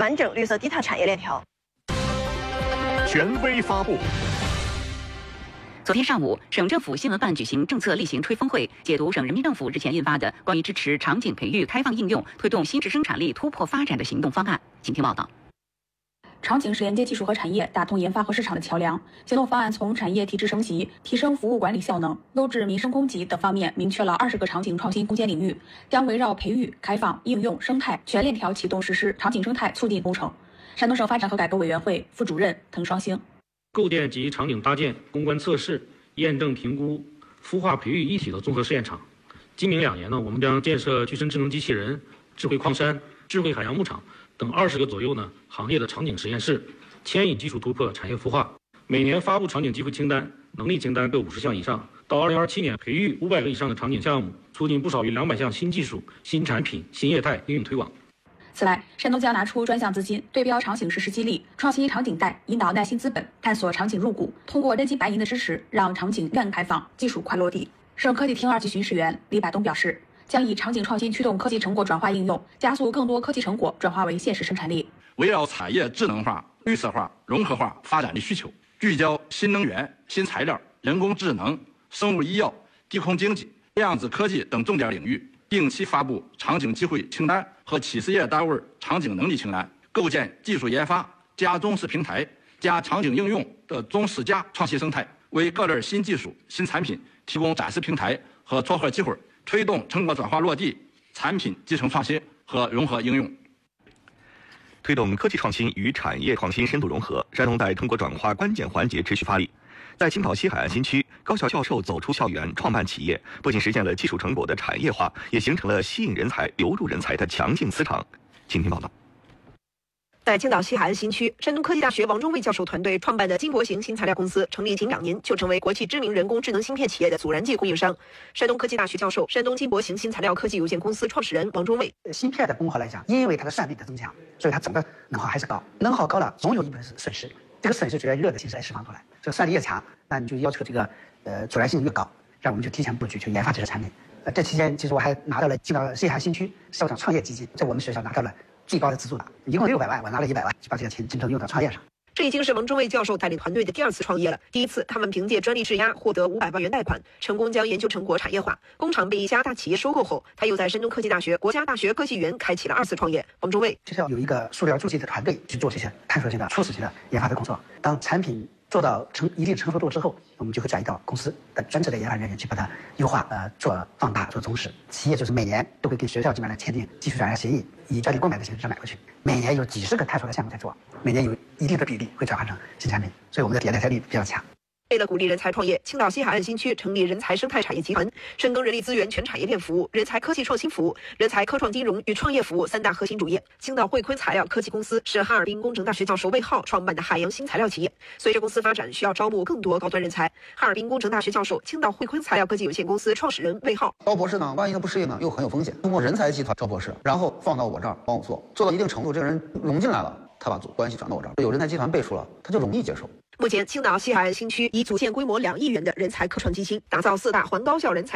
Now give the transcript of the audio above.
完整绿色低碳产业链条。 权威发布。 昨天上午，省政府新闻办举行政策例行吹风会，解读省人民政府日前印发的关于支持场景培育开放应用、推动新质生产力突破发展的行动方案。请听报道。 场景是连接技术和产业、打通研发和市场的桥梁。行动方案从产业提质升级、提升服务管理效能、优质民生供给等方面明确了20个场景创新攻坚领域，将围绕培育、开放、应用、生态全链条启动实施场景生态促进工程。山东省发展和改革委员会副主任滕双星。 构建及场景搭建、攻关测试、验证评估、孵化培育一体的综合试验场。今明2年呢，我们将建设具身智能机器人、智慧矿山、智慧海洋牧场等20个左右呢行业的场景实验室，牵引技术突破产业孵化。每年发布场景机会清单、能力清单各50项以上，到2027年培育500个以上的场景项目，促进不少于200项新技术、新产品、新业态应用推广。 此外，山东将拿出专项资金，对标场景实施激励，创新场景贷，引导耐心资本，探索场景入股，通过真金白银的支持，让场景更开放，技术快落地。省科技厅2级巡视员李百东表示，将以场景创新驱动科技成果转化应用，加速更多科技成果转化为现实生产力。 围绕产业智能化、绿色化、融合化发展的需求，聚焦新能源、新材料、人工智能、生物医药、低空经济、量子科技等重点领域，定期发布场景机会清单和企事业单位场景能力清单，构建技术研发加中试平台加场景应用的中试加创新生态，为各类新技术、新产品提供展示平台和撮合机会，推动成果转化落地、产品集成创新和融合应用。 推动科技创新与产业创新深度融合，山东在成果转化关键环节持续发力。在青岛西海岸新区，高校教授走出校园，创办企业，不仅实现了技术成果的产业化，也形成了吸引人才、留住人才的强劲磁场。请听报道。 在青岛西海岸新区，山东科技大学王忠卫教授团队创办的金博型新材料公司，成立仅2年就成为国际知名人工智能芯片企业的阻燃剂供应商。山东科技大学教授、山东金博型新材料科技有限公司创始人王忠卫： 芯片的功耗来讲，因为它的算力的增强，所以它整个能耗还是高，能耗高了，总有一部分是损失。这个损失就要热的形式来释放出来。这个算力越强，那你就要求这个阻燃性越高，这样我们就提前布局去研发这些产品。这期间其实我还拿到了青岛西海岸新区校长创业基金，在我们学校拿到了最高的资助的，一共600万，我拿了100万，就把这个钱真正用到创业上。 这已经是王忠卫教授带领团队的第2次创业了。第一次，他们凭借专利质押获得500万元贷款，成功将研究成果产业化。工厂被一家大企业收购后，他又在山东科技大学国家大学科技园开启了2次创业。王忠卫学校有一个塑料助剂的团队去做这些探索性的、初始性的研发的工作。当产品做到一定成熟度之后，我们就会转移到公司的专职的研发人员去把它优化、做放大、做综实。企业就是每年都会跟学校这边来签订技术转让协议，以专利购买的形式买过去。每年有几十个探索的项目在做，每年有一定的比例会转化成新产品，所以我们的迭代效率比较强。 为了鼓励人才创业，青岛西海岸新区成立人才生态产业集团，深耕人力资源全产业链服务、人才科技创新服务、人才科创金融与创业服务3大核心主业。青岛汇坤材料科技公司是哈尔滨工程大学教授魏浩创办的海洋新材料企业。随着公司发展，需要招募更多高端人才。哈尔滨工程大学教授、青岛汇坤材料科技有限公司创始人魏浩： 招博士呢，万一他不适应呢，又很有风险。通过人才集团招博士，然后放到我这儿帮我做，做到一定程度，这个人融进来了，他把关系转到我这儿，有人才集团背书了，他就容易接受。 目前，青岛西海岸新区已组建规模2亿元的人才科创基金，打造4大环高校人才